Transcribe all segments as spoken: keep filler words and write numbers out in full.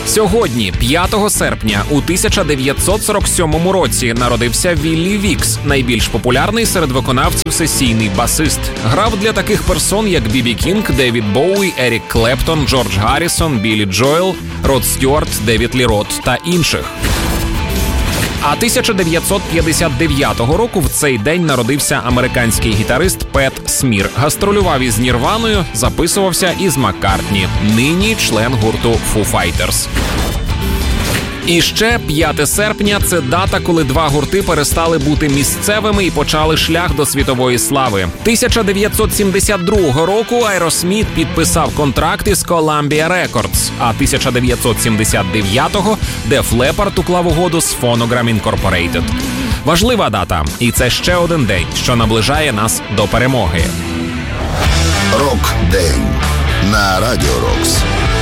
Сьогодні, п'ятого серпня, у тисяча дев'ятсот сорок сьомому році народився Віллі Вікс, найбільш популярний серед виконавців сесійний басист. Грав для таких персон, як Бі Бі Кінг, Девід Боуі, Ерік Клептон, Джордж Гаррісон, Біллі Джоел, Род Стюарт, Девід Лі Рот та інших. А тисяча дев'ятсот п'ятдесят дев'ятого року в цей день народився американський гітарист Пет Смір. Гастролював із Нірваною, записувався із Маккартні, нині член гурту Foo Fighters. І ще п'яте серпня – це дата, коли два гурти перестали бути місцевими і почали шлях до світової слави. тисяча дев'ятсот сімдесят другого року Aerosmith підписав контракт із Columbia Records, а тисяча дев'ятсот сімдесят дев'ятого Def Leppard уклав угоду з Phonogram Incorporated. Важлива дата, і це ще один день, що наближає нас до перемоги. Рок-день на Радіо Рокс.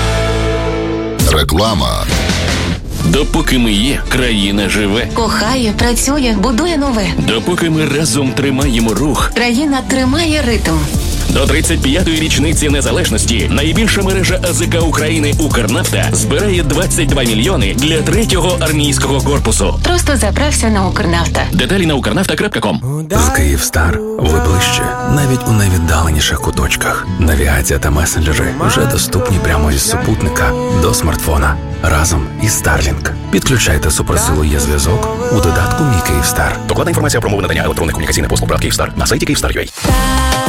Реклама. Допоки ми є, країна живе. Кохає, працює, будує нове. Допоки ми разом тримаємо рух. Країна тримає ритм. До тридцять п'ятої річниці незалежності найбільша мережа АЗК України «Укрнафта» збирає двадцять два мільйони для третього армійського корпусу. Просто заправся на «Укрнафта». Деталі на укрнафта крапка ком. З Київстар ви ближче, навіть у найвіддаленіших куточках. Навігація та месенджери вже доступні прямо із супутника до смартфона. Разом із Starlink. Підключайте суперсилу є зв'язок у додатку «Мій Київстар». Докладна інформація про умови надання електронних комунікаційних послуг «Київстар» на сайті Київстар крапка ю а.